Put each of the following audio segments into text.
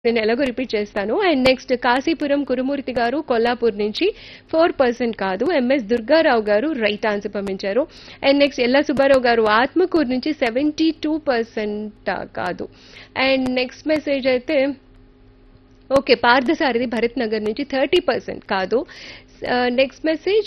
నేను ఎలాగో రిపీట్ చేస్తాను. అండ్ నెక్స్ట్ కాశీపురం కురుమూర్తి గారు కొల్లాపూర్ నుంచి 4% కాదు. ఎంఎస్ దుర్గారావు గారు రైట్ ఆన్సర్ పంపించారు. అండ్ నెక్స్ట్ ఎల్లా సుబ్బారావు గారు ఆత్మకూరు నుంచి 72% కాదు. అండ్ నెక్స్ట్ మెసేజ్ అయితే ఓకే పార్థసారథి భరత్ నగర్ నుంచి 30% కాదు. నెక్స్ట్ మెసేజ్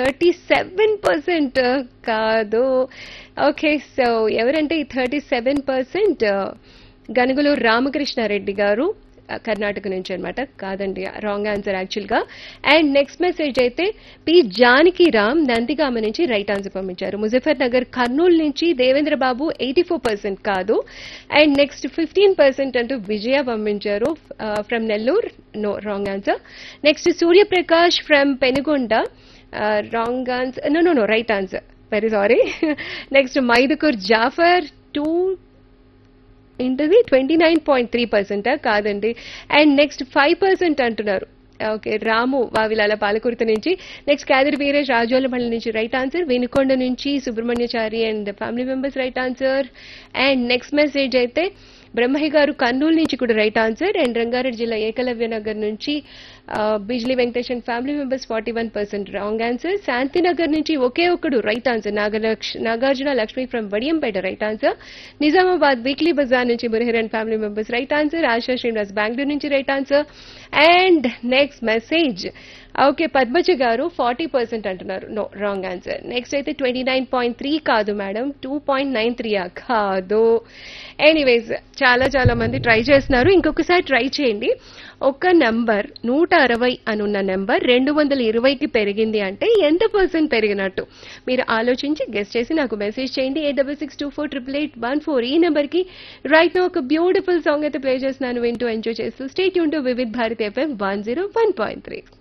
37% కాదు. ఓకే సో ఎవరంటే ఈ 37% గనుగులు రామకృష్ణారెడ్డి గారు కర్ణాటక నుంచి అనమాట. కాదండి రాంగ్ ఆన్సర్ యాక్చువల్గా. అండ్ నెక్స్ట్ మెసేజ్ అయితే పి జానకిరామ్ నందిగామ నుంచి రైట్ ఆన్సర్ పంపించారు. ముజఫర్ నగర్ కర్నూలు నుంచి దేవేంద్ర బాబు 84% కాదు. అండ్ నెక్స్ట్ 15% అంటూ విజయ పంపించారు from Nellore. No wrong answer. Next Suryaprakash from Penugonda wrong answer. No right answer, very sorry. Next Mydukur Jafar ఏంటది 29.3% కాదండి. అండ్ నెక్స్ట్ 5% అంటున్నారు. ఓకే రాము వావిలాల పాలకుర్తి నుంచి. నెక్స్ట్ క్యాదర్ వీరేష్ రాజోలమల్లి నుంచి రైట్ ఆన్సర్. వినుకొండ నుంచి Subrahmanyachari and family members right answer. And next message అయితే బ్రహ్మయ్య గారు కర్నూలు నుంచి కూడా రైట్ ఆన్సర్. అండ్ రంగారెడ్డి జిల్లా ఏకలవ్య నగర్ నుంచి Bijli Venkatesh and family members 41% wrong answer. Shantinagar నుంచి ఒకే ఒక్కడు right answer. Nagarjuna Lakshmi from Vadiyampeta right answer. Nizamabad weekly Bazar నుంచి Murahar and family members right answer. ASHA Srinivas Bengaluru నుంచి right answer. And next message okay Padmaja గారు 40% అంటున్నారు. No wrong answer. నెక్స్ట్ అయితే 29.3 కాదు మేడం, 2.93 కాదు. ఎనీవేస్ చాలా మంది ట్రై చేస్తున్నారు. ఇంకొకసారి ట్రై చేయండి. ఒక నెంబర్ 160 అనున్న నెంబర్ 220కి పెరిగింది అంటే ఎంత పర్సెంట్ పెరిగినట్టు మీరు ఆలోచించి గెస్ చేసి నాకు మెసేజ్ చేయండి. 8662488814 ఈ నెంబర్కి. రైట్ నో ఒక బ్యూటిఫుల్ సాంగ్ అయితే ప్లే చేస్తున్నాను. వింటూ ఎంజాయ్ చేస్తూ stay tune to Vividh Bharati FM 101.3.